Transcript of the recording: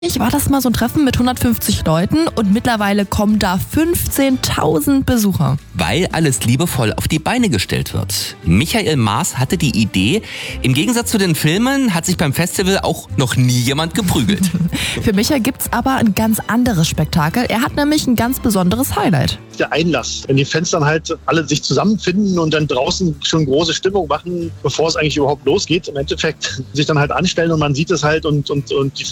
war das mal so ein Treffen mit 150 Leuten und mittlerweile kommen da 15.000 Besucher. Weil alles liebevoll auf die Beine gestellt wird. Michael Maas hatte die Idee. Im Gegensatz zu den Filmen hat sich beim Festival auch noch nie jemand geprügelt. Für Michael gibt's aber ein ganz anderes Spektakel. Er hat nämlich ein ganz besonderes Highlight. Der Einlass, wenn die Fans dann halt alle sich zusammenfinden und dann draußen schon große Stimmung machen, bevor es eigentlich überhaupt losgeht. Im Endeffekt sich dann halt anstellen und man sieht es halt und die